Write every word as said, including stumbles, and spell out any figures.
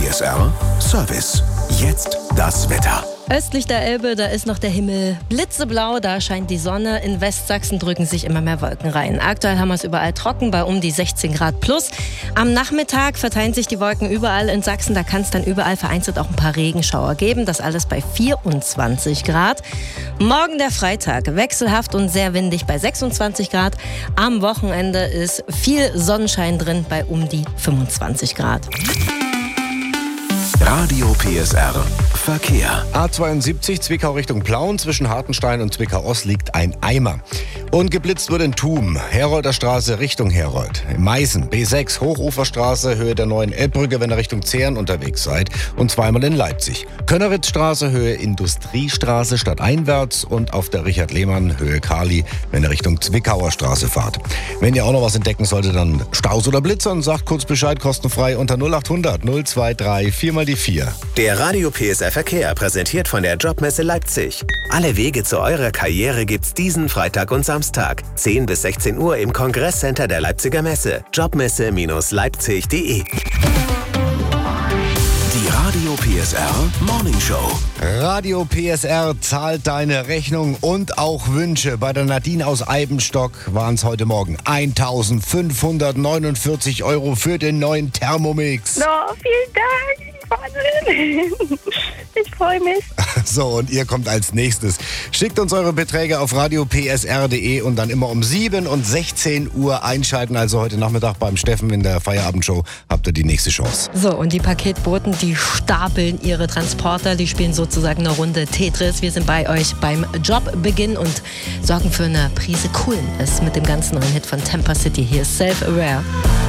S R Service. Jetzt das Wetter. Östlich der Elbe, da ist noch der Himmel blitzeblau, da scheint die Sonne. In Westsachsen drücken sich immer mehr Wolken rein. Aktuell haben wir es überall trocken, bei um die sechzehn Grad plus. Am Nachmittag verteilen sich die Wolken überall in Sachsen. Da kann es dann überall vereinzelt auch ein paar Regenschauer geben. Das alles bei vierundzwanzig Grad. Morgen der Freitag, wechselhaft und sehr windig bei sechsundzwanzig Grad. Am Wochenende ist viel Sonnenschein drin bei um die fünfundzwanzig Grad. Radio P S R Verkehr. A zweiundsiebzig Zwickau Richtung Plauen. Zwischen Hartenstein und Zwickau-Ost liegt ein Eimer. Und geblitzt wird in Thum. Herolder Straße Richtung Herold. In Meißen B sechs Hochuferstraße Höhe der neuen Elbbrücke, wenn ihr Richtung Zehren unterwegs seid. Und zweimal in Leipzig. Könneritzstraße Höhe Industriestraße stadteinwärts. Und auf der Richard-Lehmann Höhe Kali, wenn ihr Richtung Zwickauer Straße fahrt. Wenn ihr auch noch was entdecken solltet, dann Staus oder Blitzern, sagt kurz Bescheid, kostenfrei unter null achthundert null zweiunddreißig vier mal die vier. Der Radio P S R Verkehr, präsentiert von der Jobmesse Leipzig. Alle Wege zu eurer Karriere gibt's diesen Freitag und Samstag. zehn bis sechzehn Uhr im Kongresscenter der Leipziger Messe. jobmesse Leipzig punkt de. Die Radio P S R Morning Show. Radio P S R zahlt deine Rechnung und auch Wünsche. Bei der Nadine aus Eibenstock waren es heute Morgen eintausendfünfhundertneunundvierzig Euro für den neuen Thermomix. Oh, vielen Dank. Wahnsinn. Ich freue mich. So, und ihr kommt als nächstes. Schickt uns eure Beträge auf radio p s r punkt de und dann immer um sieben und sechzehn Uhr einschalten. Also heute Nachmittag beim Steffen in der Feierabendshow habt ihr die nächste Chance. So, und die Paketboten, die stapeln ihre Transporter, die spielen sozusagen eine Runde Tetris. Wir sind bei euch beim Jobbeginn und sorgen für eine Prise Coolness mit dem ganz neuen Hit von Temper City. Hier ist Self-Aware.